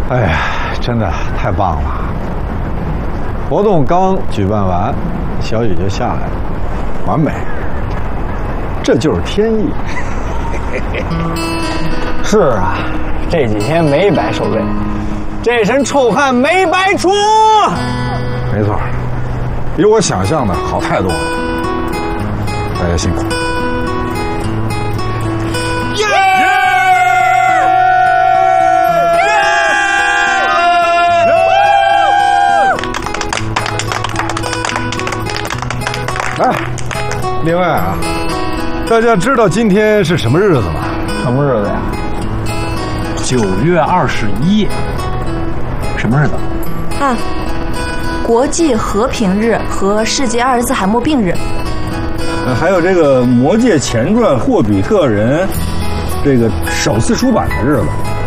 哎呀，真的太棒了！活动刚举办完，小雨就下来了，完美。这就是天意。 是啊，这几天没白受累，这身臭汗没白出。 没错，比我想象的好太多了。大家辛苦。来，另外啊，大家知道今天是什么日子吗？ 什么日子呀 ？9月21，什么日子？ 啊，国际和平日和世界阿尔兹海默病日。 还有这个《魔戒前传》霍比特人这个首次出版的日子。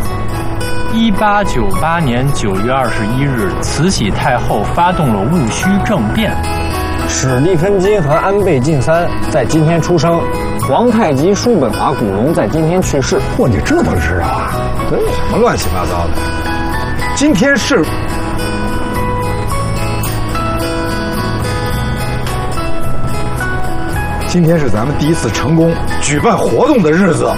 1898年9月21日，慈禧太后发动了戊戌政变。 史蒂芬金和安倍晋三在今天出生，皇太极叔本华古龙在今天去世。 嚯，你这都知道啊？ 对， 什么乱七八糟的？今天是咱们第一次成功举办活动的日子。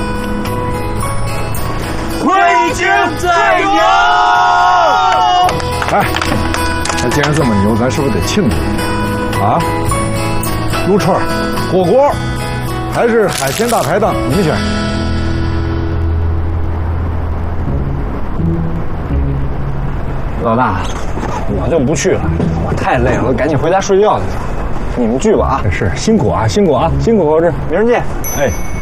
挥金再牛！ 哎，那既然这么牛，咱是不是得庆祝一下？啊，撸串、火锅，还是海鲜大排档？你们选。 老大，我就不去了，我太累了，赶紧回家睡觉去。你们聚吧啊！ 是，辛苦啊，辛苦啊，辛苦合志， 明儿见。 哎。